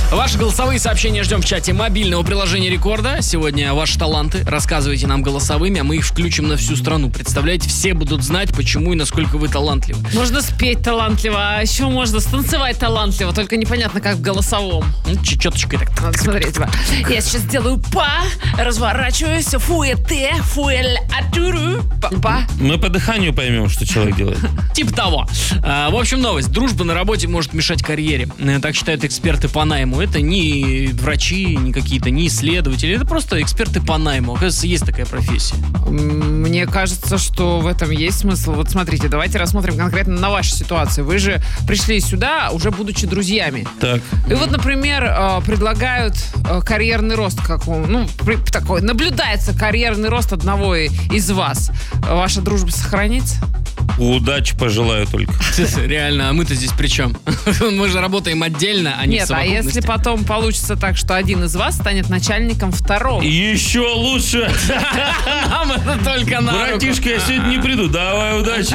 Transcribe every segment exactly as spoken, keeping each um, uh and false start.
Ваши голосовые сообщения ждем в чате мобильного приложения Рекорда. Сегодня ваши таланты. Рассказывайте нам голосовыми, а мы их включим на всю страну. Представляете, все будут знать, почему и насколько вы талантливы. Можно спеть талантливо, а еще можно станцевать талантливо, только непонятно, как в голосовом. Ну, чечеточкой так. Надо смотреть. Я сейчас делаю па, разворачиваюсь, фуэте, фуэль атуру, па. Мы по дыханию поймем, что человек делает. Типа того. А, в общем, новость. Дружба на работе может мешать карьере. Так считают эксперты по найму. Это не врачи, не какие-то, не исследователи. Это просто эксперты по найму. Оказывается, есть такая профессия. Мне кажется, что в этом есть смысл. Вот смотрите, давайте рассмотрим конкретно на вашу ситуацию. Вы же пришли сюда, уже будучи друзьями. Так. И вот, например, предлагают карьерный рост, как он, ну, такой, наблюдается карьерный рост одного из вас. Ваша дружба сохранится? Удачи пожелаю только. Реально, а мы-то здесь при чем? Мы же работаем отдельно, а не в Нет, а совокупности. если потом получится так, что один из вас станет начальником второго? Еще лучше. Нам это только на руку. Братишка, я сегодня не приду. Давай, удачи.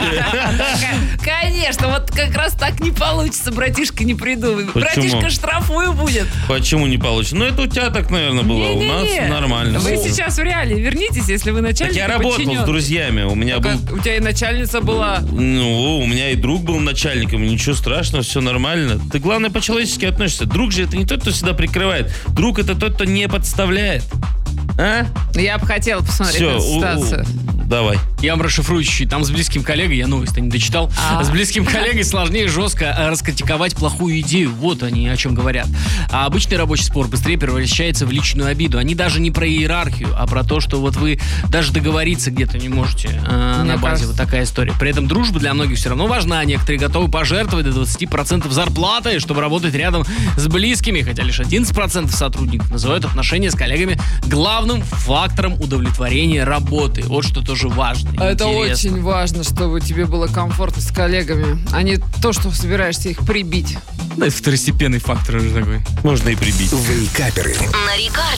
Конечно, вот как раз так не получится, братишка, не приду. Братишка штрафую будет. Почему не получится? Ну, это у тебя так, наверное, было. У нас нормально. Вы сейчас в реале вернитесь, если вы начальник. Так я работал с друзьями. У меня был... У тебя и начальница была. Ну, у меня и друг был начальником, и ничего страшного, все нормально. Ты, главное, по-человечески относишься. Друг же это не тот, кто всегда прикрывает. Друг это тот, кто не подставляет. А? Я бы хотела посмотреть Все, эту ситуацию. Давай. Я вам расшифрую чуть-чуть. Там с близким коллегой, я новость-то не дочитал, А. с близким коллегой сложнее жестко раскритиковать плохую идею. Вот они о чем говорят. А обычный рабочий спор быстрее превращается в личную обиду. Они даже не про иерархию, а про то, что вот вы даже договориться где-то не можете э, на базе. Кажется. Вот такая история. При этом дружба для многих все равно важна. Некоторые готовы пожертвовать до двадцать процентов зарплаты, чтобы работать рядом с близкими. Хотя лишь одиннадцать процентов сотрудников называют отношения с коллегами главным фактором удовлетворения работы. Вот что тоже важно. Это интересно. очень важно, чтобы тебе было комфортно с коллегами, а не то, что собираешься их прибить. Да, это второстепенный фактор уже такой. Можно и прибить. Вейкаперы. На Рекорде.